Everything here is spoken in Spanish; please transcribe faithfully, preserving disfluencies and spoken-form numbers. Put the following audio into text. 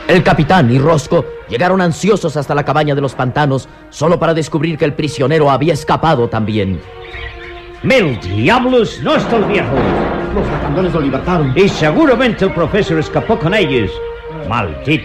El capitán y Rosco llegaron ansiosos hasta la cabaña de los pantanos, solo para descubrir que el prisionero había escapado también. ¡Mil diablos! ¡No está el viejo! Los lacandones lo libertaron. Y seguramente el profesor escapó con ellos. ¡Maldito!